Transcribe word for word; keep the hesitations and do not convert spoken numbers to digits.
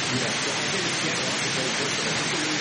Yeah, so I did a piano. I was very versatile.